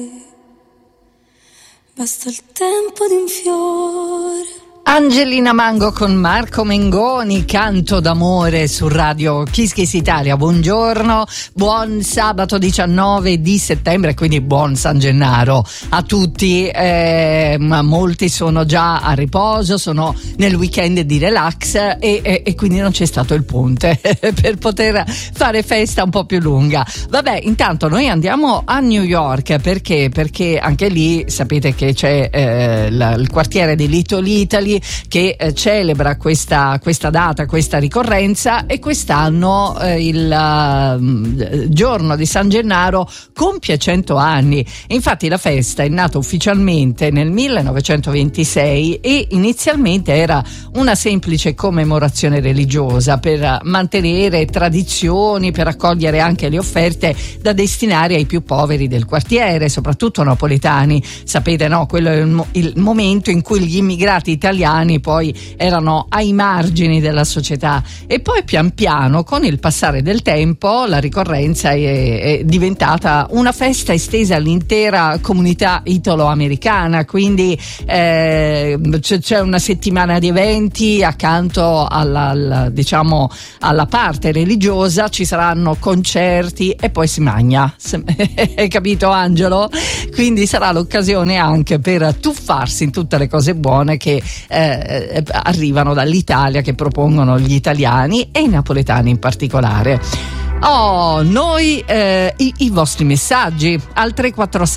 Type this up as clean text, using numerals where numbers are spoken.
Basta il tempo di un fiore. Angelina Mango con Marco Mengoni, Canto d'amore su Radio Kiss Kiss Italia. Buongiorno, buon sabato 19 di settembre, quindi buon San Gennaro a tutti. Ma molti sono già a riposo, sono nel weekend di relax e quindi non c'è stato il ponte per poter fare festa un po' più lunga. Vabbè, intanto noi andiamo a New York perché anche lì sapete che c'è il quartiere di Little Italy che celebra questa data, questa ricorrenza, e quest'anno il giorno di San Gennaro compie 100 anni. Infatti la festa è nata ufficialmente nel 1926 e inizialmente era una semplice commemorazione religiosa per mantenere tradizioni, per accogliere anche le offerte da destinare ai più poveri del quartiere, soprattutto napoletani. Sapete, no? Quello è il momento in cui gli immigrati italiani poi erano ai margini della società, e poi pian piano con il passare del tempo la ricorrenza è diventata una festa estesa all'intera comunità italo-americana, quindi c'è una settimana di eventi accanto alla parte religiosa, ci saranno concerti e poi si mangia. Hai capito, Angelo? Quindi sarà l'occasione anche per tuffarsi in tutte le cose buone che arrivano dall'Italia, che propongono gli italiani e i napoletani in particolare. Noi i vostri messaggi al 346